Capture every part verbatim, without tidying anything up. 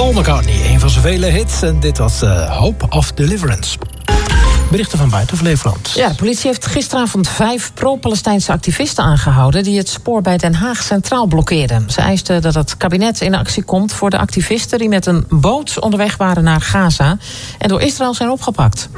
Paul McCartney, een van zijn vele hits. En dit was uh, Hope of Deliverance. Berichten van buiten Flevoland. Ja, de politie heeft gisteravond vijf pro-Palestijnse activisten aangehouden die het spoor bij Den Haag centraal blokkeerden. Ze eisten dat het kabinet in actie komt voor de activisten die met een boot onderweg waren naar Gaza en door Israël zijn opgepakt.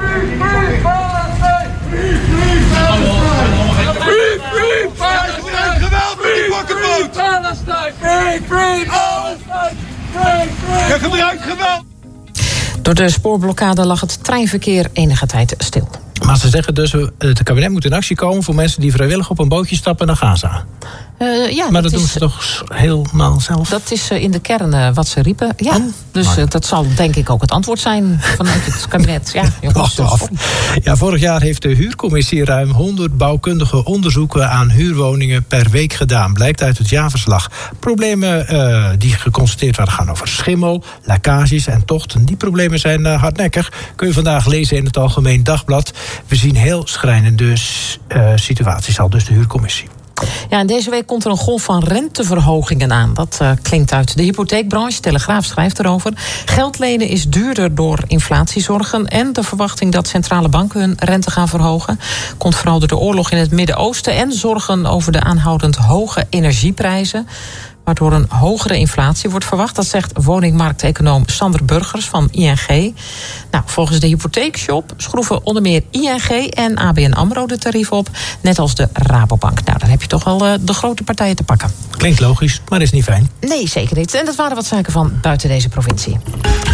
Je gebruikt geweld! Door de spoorblokkade lag het treinverkeer enige tijd stil. Maar ze zeggen dus, het kabinet moet in actie komen voor mensen die vrijwillig op een bootje stappen naar Gaza. Uh, ja, maar dat, dat doen is, ze toch helemaal zelf? Dat is uh, in de kern uh, wat ze riepen. Ja, oh, dus uh, dat zal denk ik ook het antwoord zijn vanuit het kabinet. Ja, jongens, af. Ja, vorig jaar heeft de huurcommissie ruim honderd bouwkundige onderzoeken aan huurwoningen per week gedaan. Blijkt uit het jaarverslag. Problemen uh, die geconstateerd waren gaan over schimmel, lekkages en tochten. Die problemen zijn uh, hardnekkig. Kun je vandaag lezen in het Algemeen Dagblad. We zien heel schrijnende uh, situaties, al dus de huurcommissie. Ja, en deze week komt er een golf van renteverhogingen aan. Dat uh, klinkt uit de hypotheekbranche. Telegraaf schrijft erover. Geld lenen is duurder door inflatiezorgen en de verwachting dat centrale banken hun rente gaan verhogen. Komt vooral door de oorlog in het Midden-Oosten en zorgen over de aanhoudend hoge energieprijzen, waardoor een hogere inflatie wordt verwacht. Dat zegt woningmarkteconoom Sander Burgers van I N G. Nou, volgens de hypotheekshop schroeven onder meer I N G en A B N AMRO de tarieven op, net als de Rabobank. Nou, dan heb je toch wel uh, de grote partijen te pakken. Klinkt logisch, maar is niet fijn. Nee, zeker niet. En dat waren wat zaken van buiten deze provincie.